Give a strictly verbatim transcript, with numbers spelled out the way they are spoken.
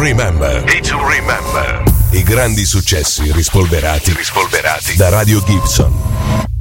Remember. Hit to Remember. I grandi successi rispolverati, rispolverati da Radio Gibson.